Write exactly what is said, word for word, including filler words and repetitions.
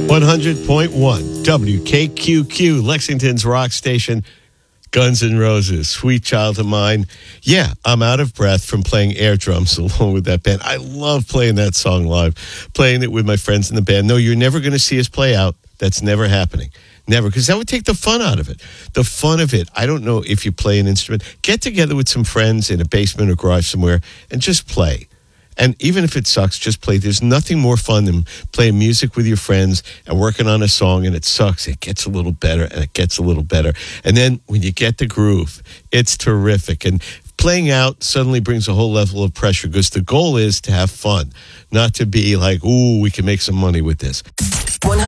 one hundred point one W K Q Q, Lexington's rock station, Guns N' Roses, Sweet Child of Mine. Yeah, I'm out of breath from playing air drums along with that band. I love playing that song live, playing it with my friends in the band. No, you're never going to see us play out. That's never happening. Never, because that would take the fun out of it. The fun of it, I don't know if you play an instrument. Get together with some friends in a basement or garage somewhere and just play. And even if it sucks, just play. There's nothing more fun than playing music with your friends and working on a song, and it sucks. It gets a little better, and it gets a little better. And then when you get the groove, it's terrific. And playing out suddenly brings a whole level of pressure because the goal is to have fun, not to be like, ooh, we can make some money with this.